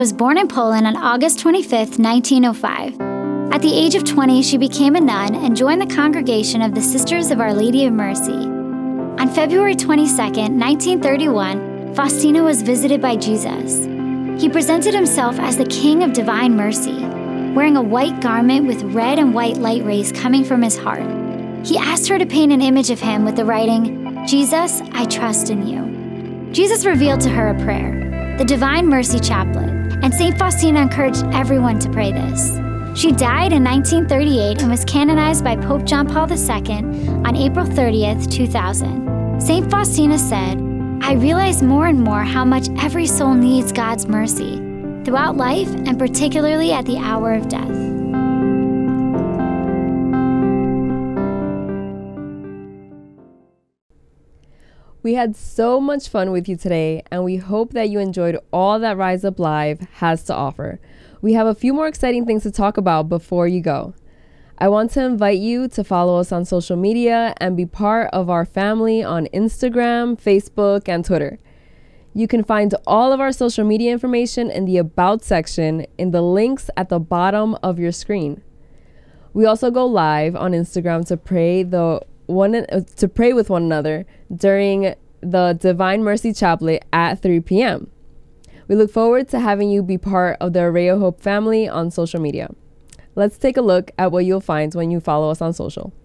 was born in Poland on August 25, 1905. At the age of 20, she became a nun and joined the congregation of the Sisters of Our Lady of Mercy. On February 22, 1931, Faustina was visited by Jesus. He presented himself as the King of Divine Mercy, wearing a white garment with red and white light rays coming from his heart. He asked her to paint an image of him with the writing, "Jesus, I trust in you." Jesus revealed to her a prayer, the Divine Mercy Chaplet, and St. Faustina encouraged everyone to pray this. She died in 1938 and was canonized by Pope John Paul II on April 30th, 2000. St. Faustina said, "I realize more and more how much every soul needs God's mercy throughout life and particularly at the hour of death." We had so much fun with you today, and we hope that you enjoyed all that Rise Up Live has to offer. We have a few more exciting things to talk about before you go. I want to invite you to follow us on social media and be part of our family on Instagram, Facebook, and Twitter. You can find all of our social media information in the About section in the links at the bottom of your screen. We also go live on Instagram to pray with one another during the Divine Mercy Chaplet at 3 p.m. We look forward to having you be part of the Array of Hope family on social media. Let's take a look at what you'll find when you follow us on social.